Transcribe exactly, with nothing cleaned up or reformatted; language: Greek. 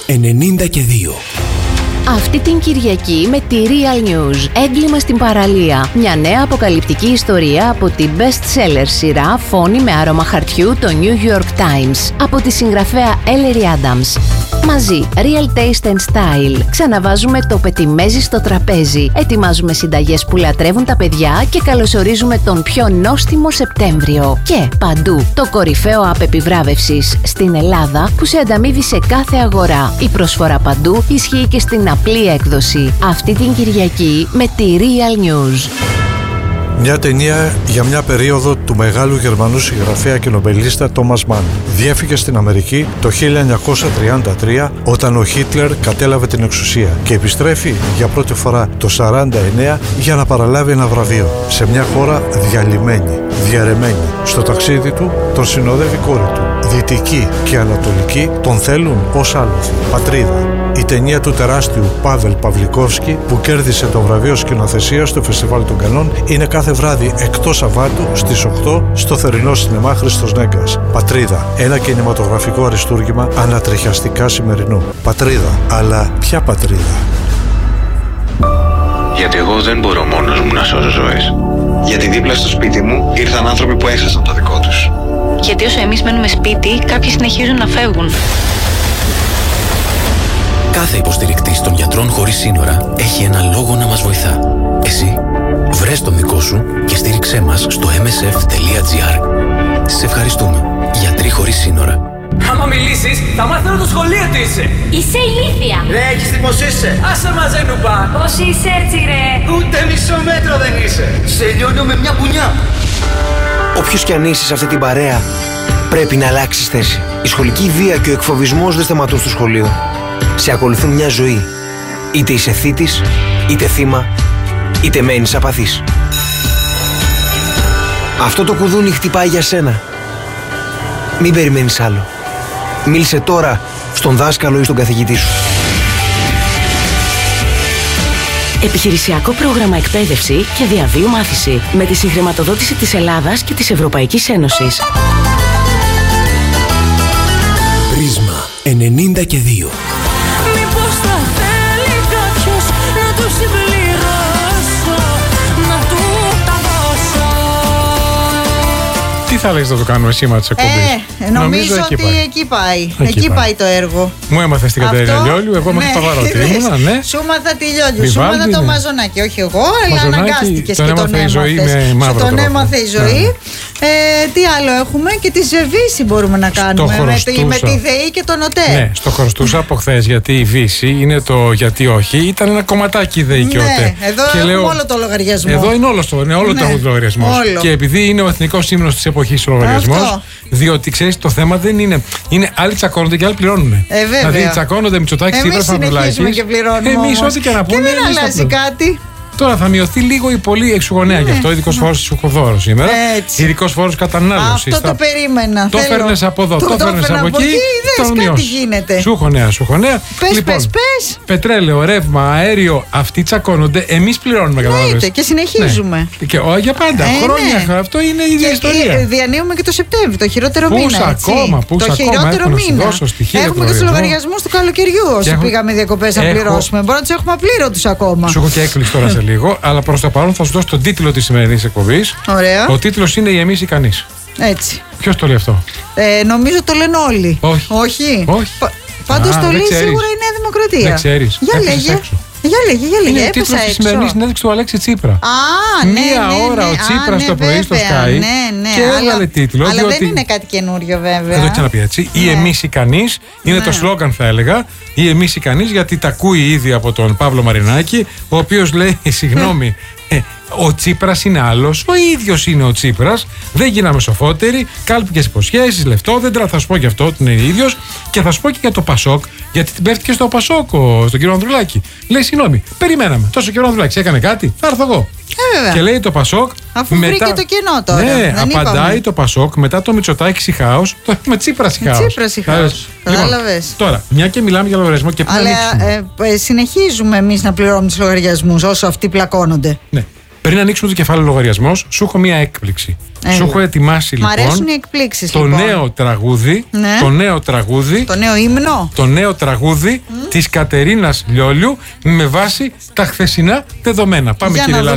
ενενήντα και δύο. Αυτή την Κυριακή με τη Real News, έγκλημα στην παραλία. Μια νέα αποκαλυπτική ιστορία από την best-seller σειρά Φόνη με άρωμα χαρτιού, το New York Times, από τη συγγραφέα Ellery Adams. Μαζί, Real Taste and Style. Ξαναβάζουμε το πετιμέζι στο τραπέζι. Ετοιμάζουμε συνταγές που λατρεύουν τα παιδιά και καλωσορίζουμε τον πιο νόστιμο Σεπτέμβριο. Και παντού, το κορυφαίο app επιβράβευσης στην Ελλάδα που σε ανταμείβει σε κάθε αγορά. Η προσφορά παντού ισχύει και στην απλή έκδοση. Αυτή την Κυριακή με τη Real News. Μια ταινία για μια περίοδο του μεγάλου Γερμανού συγγραφέα και νομπελίστα Τόμας Μαν. Διέφυγε στην Αμερική το χίλια εννιακόσια τριάντα τρία όταν ο Χίτλερ κατέλαβε την εξουσία και επιστρέφει για πρώτη φορά το σαράντα εννέα για να παραλάβει ένα βραβείο σε μια χώρα διαλυμένη, διαρρεμένη. Στο ταξίδι του τον συνοδεύει η κόρη του. Δυτική και Ανατολική τον θέλουν ως άλοθη. Πατρίδα. Η ταινία του τεράστιου Πάβελ Παυλικόφσκι που κέρδισε το βραβείο σκηνοθεσίας στο Φεστιβάλ των Κανών είναι κάθε βράδυ εκτός Σαββάτου στις οκτώ στο θερινό σινεμά Χριστός Νέγκας. Πατρίδα. Ένα κινηματογραφικό αριστούργημα ανατριχιαστικά σημερινό. Πατρίδα. Αλλά ποια πατρίδα? Γιατί εγώ δεν μπορώ μόνος μου να σώσω ζωές. Γιατί δίπλα στο σπίτι μου ήρθαν άνθρωποι που έχασαν το δικό τους. Γιατί όσο εμείς μένουμε σπίτι, κάποιοι συνεχίζουν να φεύγουν. Κάθε υποστηρικτής των γιατρών χωρίς σύνορα έχει ένα λόγο να μας βοηθά. Εσύ, βρες τον δικό σου και στήριξέ μας στο εμ ες εφ τελεία τζι άρ. Σε ευχαριστούμε. Γιατροί χωρίς σύνορα. Άμα μιλήσεις, θα μάθω το σχολείο τι είσαι. Είσαι ηλίθια. Ρε, έχεις τι πως είσαι. Άσε μαζέ νουπά. Πώς είσαι έτσι ρε. Ούτε μισό μέτρο δεν είσαι. Σε λιώνω με μια πουνιά. Όποιος κι αν είσαι σε αυτή την παρέα, πρέπει να αλλάξεις θέση. Η σχολική βία και ο εκφοβισμός δεν σταματούν στο σχολείο. Σε ακολουθούν μια ζωή. Είτε είσαι θήτης, είτε θύμα, είτε μένεις απαθής. Αυτό το κουδούνι χτυπάει για σένα. Μην περιμένεις άλλο. Μίλησε τώρα στον δάσκαλο ή στον καθηγητή σου. Επιχειρησιακό πρόγραμμα εκπαίδευση και διαβίου μάθηση με τη συγχρηματοδότηση της Ελλάδας και της Ευρωπαϊκής Ένωσης. Πρίσμα ενενήντα και δύο. Μήπως θα θέλει κάποιος να του συμπληρώσω, να του τα δώσω. Τι θα λέγεις να το κάνουμε σήμερα της εκπομπής? Ε, νομίζω, νομίζω ότι εκεί πάει, εκεί πάει, εκεί εκεί πάει. πάει το έργο. Μου έμαθες την Κατερίνα Λιόλιου, εγώ έμαθα ναι, Παπαρότη. Ήμουνα, ναι. Σου έμαθα τη Λιόλιου, σου έμαθα το Μαζονάκι. Όχι εγώ, αλλά αναγκάστηκες και τον έμαθες. Σου τον έμαθε η ζωή. Ε, τι άλλο έχουμε? Και τη Ζεβίση μπορούμε να κάνουμε με τη, με τη ΔΕΗ και τον ΟΤΕ. Ναι, στο χρωστούσα από χθες, γιατί η Βύση είναι το γιατί όχι. Ήταν ένα κομματάκι η ΔΕΗ και ναι, ΟΤΕ. Εδώ και έχουμε λέω, όλο το λογαριασμό. Εδώ είναι όλο το, ναι, όλο ναι, το λογαριασμό. Και επειδή είναι ο εθνικός ύμνος της εποχής ο λογαριασμός, διότι ξέρεις το θέμα δεν είναι. Είναι άλλοι τσακώνονται και άλλοι πληρώνουν. Ε, δηλαδή τσακώνονται Μητσοτάκης, Τσίπρας, Παναγιώτης. Εμείς ό,τι και να πούμε. Και δεν αλλάζει κάτι. Τώρα θα μειωθεί λίγο η πολύ εξουγωνέα, ναι, γι' αυτό ειδικός ναι, φόρος σουχοφόρος σήμερα. Ειδικός φόρος κατανάλωσης. Αυτό το περίμενα. Το φέρνες από εδώ, το, το φέρνες από εκεί. Είδες κάτι γίνεται. Σουχωνέα, σουχωνέα. Πες, λοιπόν, πες, πες. Πετρέλαιο, ρεύμα, αέριο, αυτοί τσακώνονται. Εμείς πληρώνουμε, καταλάβες. Και συνεχίζουμε. Ναι. Και, ο, για πάντα. Ε, χρόνια. Ναι. Αυτό είναι η ίδια ιστορία. Διανύουμε και το Σεπτέμβριο, το χειρότερο μήνα. Ακόμα, το χειρότερο μήνα. Έχουμε και του λογαριασμού του καλοκαιριού όσοι πήγαμε διακοπές να πληρώσουμε. Μπορεί να του έχουμε απλήρωτους ακόμα. Σου έχω και έκκληση τώρα σε λίγο, αλλά προς το παρόν θα σου δώσω τον τίτλο της σημερινής εκπομπής. Ωραία. Ο τίτλος είναι «Η εμείς ή κανείς». Έτσι. Ποιος το λέει αυτό? Ε, νομίζω το λένε όλοι. Όχι. Όχι. Όχι. Πα, πάντως το λέει σίγουρα η Νέα Δημοκρατία. Δεν ξέρεις. Για λέγε. Για λέγε, για λέγε. Είναι ο τίτλος της σημερινής συνέντευξης του Αλέξη Τσίπρα. Α, ναι, Μία ναι, ώρα ναι, ο Τσίπρας ναι, το πρωί στο Sky ναι, ναι, και έβγαλε τίτλο. Αλλά διότι... δεν είναι κάτι καινούριο βέβαια. Δεν το ξαναπεί έτσι. Ναι. Ή εμείς ή κανείς. Είναι ναι, το σλόγγαν θα έλεγα. Ή εμείς ή κανείς, γιατί τα ακούει ήδη από τον Παύλο Μαρινάκη, ο οποίος λέει, συγγνώμη, ε, ο Τσίπρας είναι άλλος, ο ίδιος είναι ο Τσίπρας, δεν γίναμε σοφότεροι, κάλπικες υποσχέσεις, λεφτόδεντρα, θα σου πω και αυτό ότι είναι ίδιος και θα σου πω και για το Πασόκ, γιατί την πέφτει και στο Πασόκ, στον κύριο Ανδρουλάκη. Λέει, συγγνώμη, περιμέναμε, τόσο κύριο Ανδρουλάκη έκανε κάτι, θα έρθω εγώ. Ε, και λέει το Πασόκ. Αφού μετά... βρήκε το κενό τώρα. Ναι, δεν απαντάει είπαμε. Το Πασόκ μετά το Μητσοτάκη Σιχάος. Το με Τσίπρα Σιχάος. Τσίπρα Σιχάος. Κατάλαβες. Λοιπόν, τώρα, μια και μιλάμε για λογαριασμό και πριν. Αλλά ε, ε, συνεχίζουμε εμείς να πληρώνουμε τους λογαριασμούς όσο αυτοί πλακώνονται. Ναι. Πριν ανοίξουμε το κεφάλαιο λογαριασμός, σου έχω μία έκπληξη. Ε, σου έχω ετοιμάσει λοιπόν. Μ' αρέσουν οι εκπλήξεις, το λοιπόν. νέο τραγούδι. Ναι. Το νέο τραγούδι. Το νέο ύμνο. Το νέο τραγούδι mm. της Κατερίνας Λιόλιου με βάση τα χθεσινά δεδομένα. Πάμε, κύριε Λάζαρε.